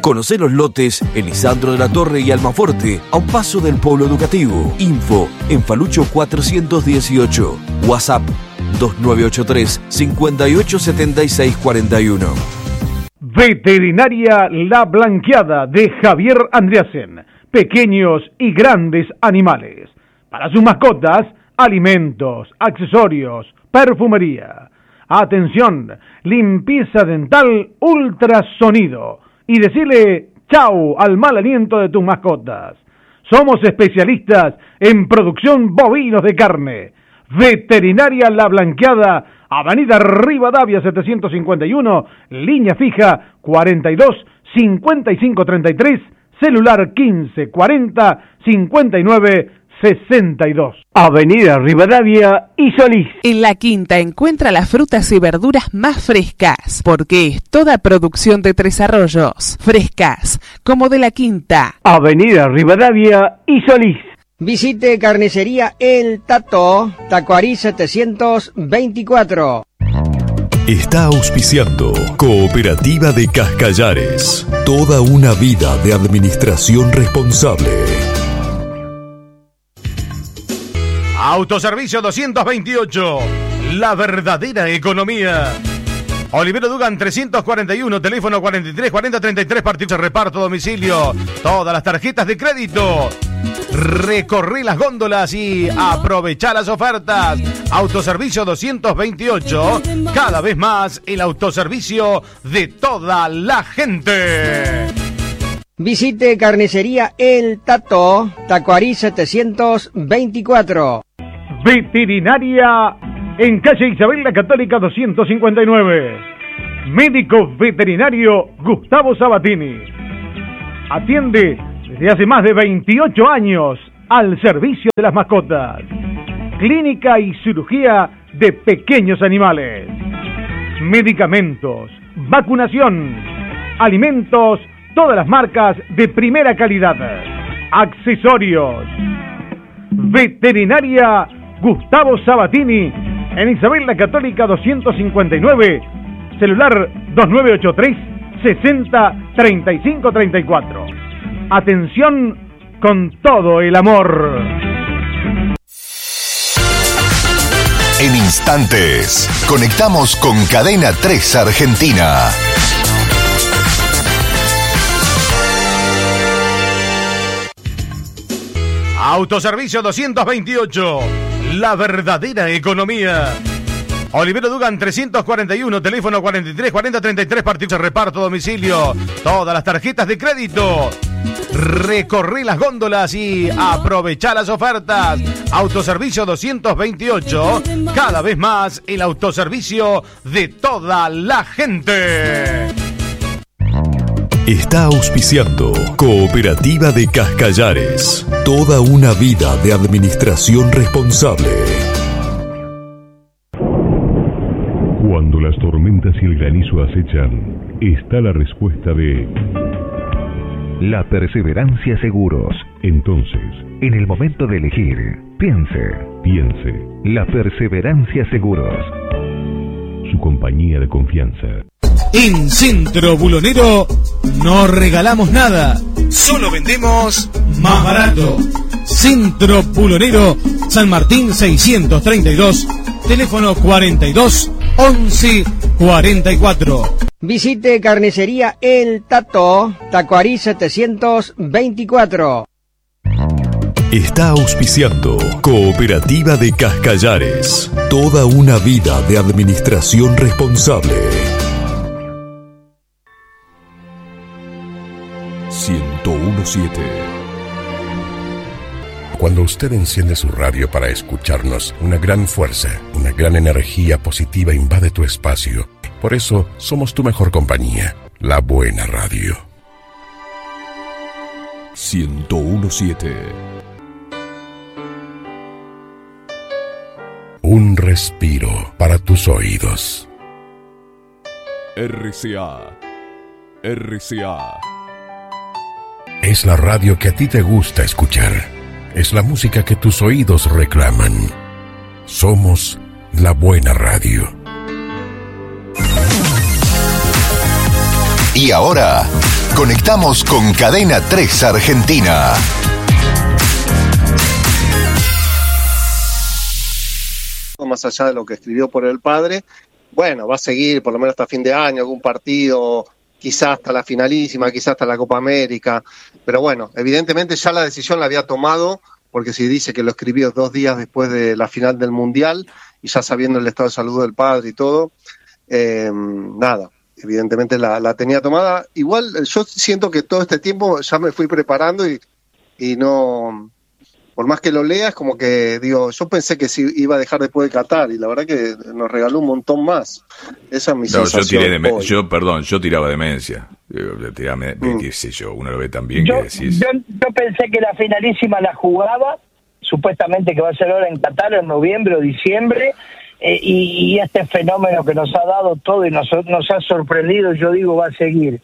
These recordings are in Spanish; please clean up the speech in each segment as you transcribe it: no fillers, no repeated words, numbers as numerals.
Conocé los lotes en Lisandro de la Torre y Almaforte, a un paso del Polo Educativo. Info en Falucho 418. WhatsApp 2983 587641. Veterinaria La Blanqueada de Javier Andreasen. Pequeños y grandes animales. Para sus mascotas, alimentos, accesorios, perfumería. Atención, limpieza dental, ultrasonido. Y decirle chau al mal aliento de tus mascotas. Somos especialistas en producción bovinos de carne. Veterinaria La Blanqueada, Avenida Rivadavia 751, línea fija 42 55 33, celular 15 40 59 62. Avenida Rivadavia y Solís. En La Quinta encuentra las frutas y verduras más frescas, porque es toda producción de Tres Arroyos. Frescas, como de La Quinta. Avenida Rivadavia y Solís. Visite Carnicería El Tato, Tacuarí 724. Está auspiciando Cooperativa de Cascallares. Toda una vida de administración responsable. Autoservicio 228. La verdadera economía. Olivero Dugan 341, teléfono 43 40 33, partido reparto domicilio. Todas las tarjetas de crédito. Recorrí las góndolas y aprovechá las ofertas. Autoservicio 228, cada vez más el autoservicio de toda la gente. Visite Carnicería El Tato, Tacuarí 724. Veterinaria en calle Isabel la Católica 259. Médico veterinario Gustavo Sabatini. Atiende desde hace más de 28 años al servicio de las mascotas. Clínica y cirugía de pequeños animales. Medicamentos, vacunación, alimentos, todas las marcas de primera calidad. Accesorios. Veterinaria Gustavo Sabatini en Isabel la Católica 259, celular 2983 60 35 34. Atención con todo el amor. En instantes, conectamos con Cadena 3 Argentina. Autoservicio 228. La verdadera economía. Olivero Dugan 341, teléfono 43 40 33, partido reparto domicilio. Todas las tarjetas de crédito. Recorrí las góndolas y aprovechá las ofertas. Autoservicio 228, cada vez más el autoservicio de toda la gente. Está auspiciando Cooperativa de Cascallares. Toda una vida de administración responsable. Cuando las tormentas y el granizo acechan, está la respuesta de La Perseverancia Seguros. Entonces, en el momento de elegir, piense. La Perseverancia Seguros. Su compañía de confianza. En Centro Bulonero no regalamos nada, solo vendemos más barato. Centro Bulonero, San Martín 632, teléfono 42 11 44. Visite Carnicería El Tato, Tacuarí 724. Está auspiciando Cooperativa de Cascallares. Toda una vida de administración responsable. 101.7. Cuando usted enciende su radio para escucharnos, una gran fuerza, una gran energía positiva invade tu espacio. Por eso, somos tu mejor compañía, la buena radio. 101.7. Un respiro para tus oídos. RCA. Es la radio que a ti te gusta escuchar. Es la música que tus oídos reclaman. Somos la buena radio. Y ahora, conectamos con Cadena 3 Argentina. Más allá de lo que escribió por el padre, bueno, va a seguir por lo menos hasta fin de año, algún partido, quizás hasta la finalísima, quizás hasta la Copa América, pero bueno, evidentemente ya la decisión la había tomado, porque si dice que lo escribió 2 días después de la final del Mundial, y ya sabiendo el estado de salud del padre y todo, nada, evidentemente la tenía tomada. Igual yo siento que todo este tiempo ya me fui preparando y no... Por más que lo leas, como que, digo, yo pensé que sí iba a dejar después de Qatar, y la verdad que nos regaló un montón más. Esa es mi sensación. Yo tiraba demencia. Qué sé yo, uno lo ve tan bien que decís... Yo pensé que la finalísima la jugaba, supuestamente que va a ser ahora en Qatar, en noviembre o diciembre, y este fenómeno que nos ha dado todo y nos ha sorprendido, yo digo, va a seguir.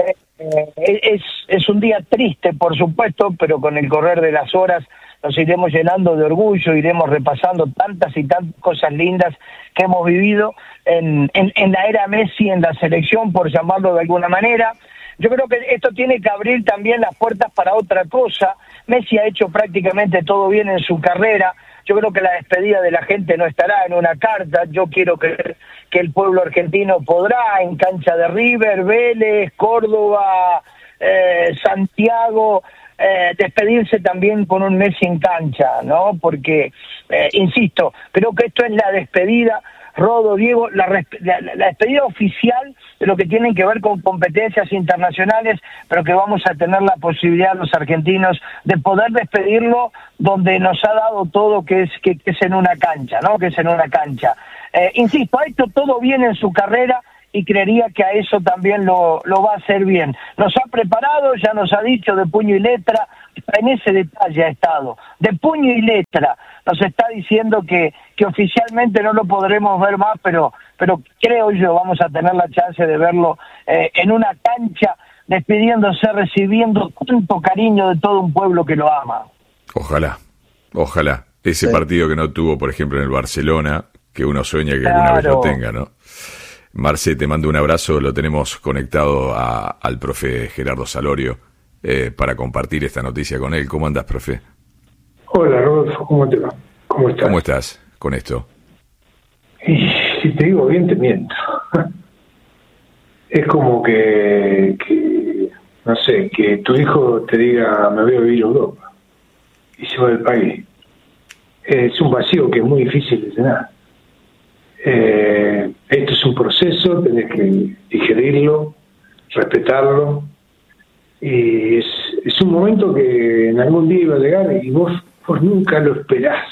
Es un día triste, por supuesto, pero con el correr de las horas nos iremos llenando de orgullo, iremos repasando tantas y tantas cosas lindas que hemos vivido en la era Messi, en la selección, por llamarlo de alguna manera. Yo creo que esto tiene que abrir también las puertas para otra cosa. Messi ha hecho prácticamente todo bien en su carrera. Yo creo que la despedida de la gente no estará en una carta. Yo quiero creer que el pueblo argentino podrá, en cancha de River, Vélez, Córdoba, Santiago, despedirse también con un Messi en cancha, ¿no? Porque, insisto, creo que esto es la despedida, Rodo, Diego, la despedida oficial de lo que tienen que ver con competencias internacionales, pero que vamos a tener la posibilidad los argentinos de poder despedirlo donde nos ha dado todo, que es en una cancha, ¿no? Que es en una cancha. Insisto, ha hecho todo bien en su carrera y creería que a eso también lo va a hacer bien. Nos ha preparado, ya nos ha dicho de puño y letra, en ese detalle ha estado, de puño y letra. Nos está diciendo que oficialmente no lo podremos ver más, pero creo yo vamos a tener la chance de verlo en una cancha, despidiéndose, recibiendo tanto cariño de todo un pueblo que lo ama. Ojalá. Ese partido que no tuvo, por ejemplo, en el Barcelona, que uno sueña que alguna vez lo tenga, ¿no? Marce, te mando un abrazo, lo tenemos conectado al profe Gerardo Salorio para compartir esta noticia con él. ¿Cómo andas, profe? Hola, Rodolfo, ¿cómo te va? ¿Cómo estás? ¿Cómo estás con esto? Y si te digo bien, te miento. Es como que, no sé, que tu hijo te diga, me voy a vivir a Europa, y se va del país. Es un vacío que es muy difícil de llenar. Esto es un proceso, tenés que digerirlo, respetarlo, y es un momento que en algún día iba a llegar y vos nunca lo esperás,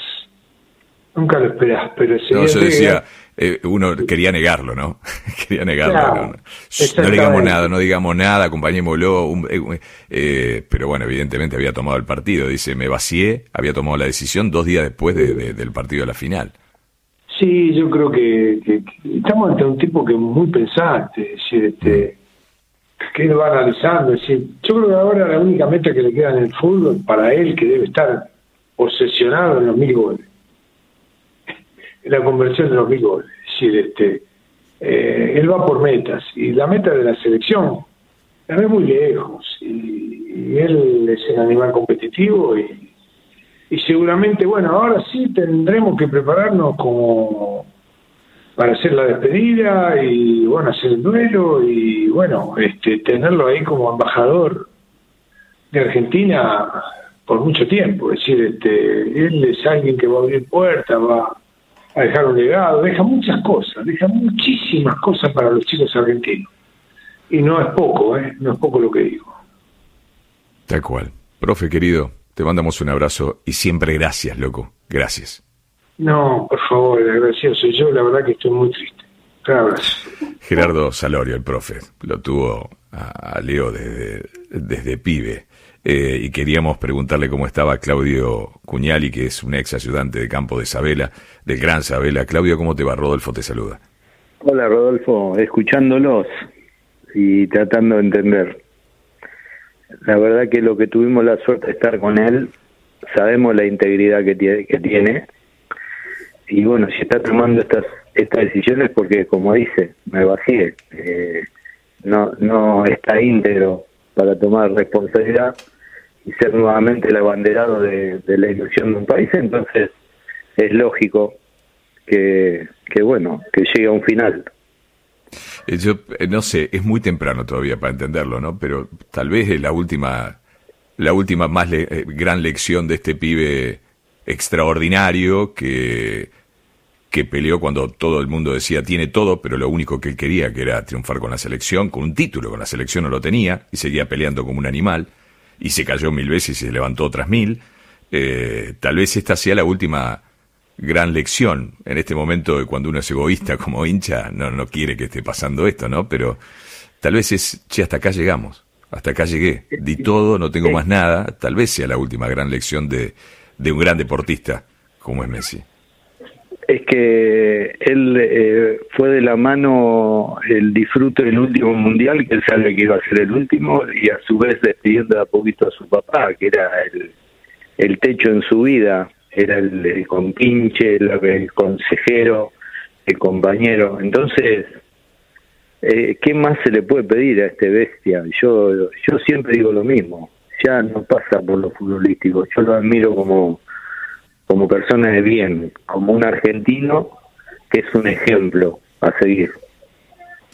pero no, yo decía, uno quería negarlo, ¿no? Quería negarlo, claro, no digamos nada, acompañémoslo, pero bueno, evidentemente había tomado el partido, dice, me vacié, había tomado la decisión 2 días después del partido de la final. Sí, yo creo que estamos ante un tipo que es muy pensante, es decir, que él va analizando, es decir, yo creo que ahora la única meta que le queda en el fútbol para él, que debe estar obsesionado en los 1000 goles, en la conversión de los 1000 goles, es decir, él va por metas, y la meta de la selección la ve muy lejos, y él es un animal competitivo, y seguramente, bueno, ahora sí tendremos que prepararnos como para hacer la despedida y, bueno, hacer el duelo y, bueno, tenerlo ahí como embajador de Argentina por mucho tiempo. Es decir, él es alguien que va a abrir puertas, va a dejar un legado, deja muchas cosas, deja muchísimas cosas para los chicos argentinos. Y no es poco, no es poco lo que digo. Tal cual. Profe, querido, te mandamos un abrazo y siempre gracias, loco. Gracias. No, por favor, el agradecido soy yo, la verdad que estoy muy triste. Un abrazo. Gerardo Salorio, el profe, lo tuvo a Leo desde pibe. Y queríamos preguntarle cómo estaba Claudio Cuñali, que es un ex ayudante de campo de Sabela, del Gran Sabela. Claudio, ¿cómo te va? Rodolfo te saluda. Hola, Rodolfo, escuchándolos y tratando de entender. La verdad que lo que tuvimos la suerte de estar con él, sabemos la integridad que tiene, y bueno, si está tomando estas decisiones porque, como dice, me vacié. no está íntegro para tomar responsabilidad y ser nuevamente el abanderado de la ilusión de un país. Entonces es lógico que llegue a un final. Yo no sé, es muy temprano todavía para entenderlo, ¿no? Pero tal vez es la última gran lección de este pibe extraordinario que peleó cuando todo el mundo decía tiene todo, pero lo único que él quería, que era triunfar con la selección, con un título, con la selección no lo tenía, y seguía peleando como un animal, y se cayó 1000 veces y se levantó otras 1000. Tal vez esta sea la última gran lección en este momento de cuando uno es egoísta como hincha, no quiere que esté pasando esto, ¿no? Pero tal vez hasta acá llegamos, hasta acá llegué, di todo, no tengo más nada. Tal vez sea la última gran lección de un gran deportista como es Messi. Es que él fue de la mano el disfrute del último mundial, que él sabe que iba a ser el último, y a su vez despidiendo de a poquito a su papá, que era el techo en su vida, era el compinche, el consejero, el compañero. Entonces, ¿qué más se le puede pedir a este bestia? Yo siempre digo lo mismo, ya no pasa por lo futbolístico, yo lo admiro como persona de bien, como un argentino que es un ejemplo a seguir.